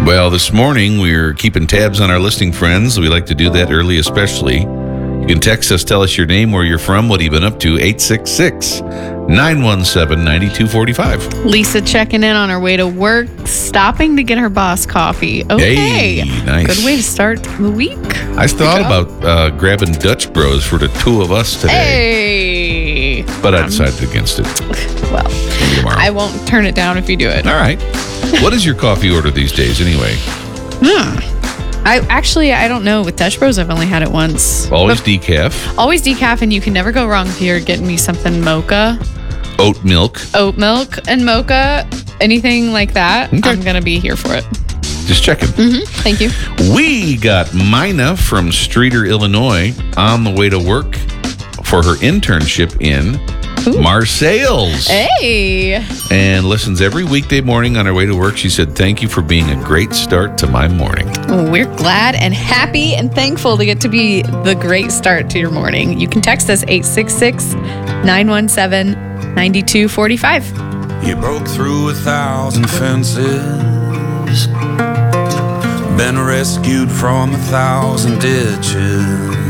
Well, this morning we're keeping tabs on our listening friends. We like to do that early especially. You can text us, tell us your name, where you're from, what you've been up to, 866-917-9245. Lisa checking in on her way to work, stopping to get her boss coffee. Okay. Hey, nice. Good way to start the week. I thought about grabbing Dutch Bros for the two of us today. Hey. But I decided against it. Well, Maybe tomorrow. I won't turn it down if you do it. All right. What is your coffee order these days anyway? I don't know. With Dutch Bros, I've only had it once. Always decaf. Always decaf, and you can never go wrong if you're getting me something mocha. Oat milk. Oat milk and mocha, anything like that. Okay. I'm going to be here for it. Just checking. Thank you. We got Mina from Streeter, Illinois on the way to work for her internship in Marseilles. Hey. And listens every weekday morning on her way to work. She said, "Thank you for being a great start to my morning." We're glad and happy and thankful to get to be the great start to your morning. You can text us 866-917-9245. You broke through 1,000 fences, been rescued from 1,000 ditches.